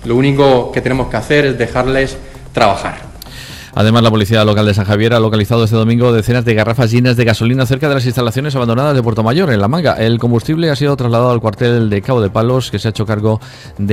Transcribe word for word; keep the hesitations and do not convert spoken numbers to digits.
Lo único que tenemos que hacer es dejarles trabajar. Además, la policía local de San Javier ha localizado este domingo decenas de garrafas llenas de gasolina cerca de las instalaciones abandonadas de Puerto Mayor, en La Manga. El combustible ha sido trasladado al cuartel de Cabo de Palos, que se ha hecho cargo de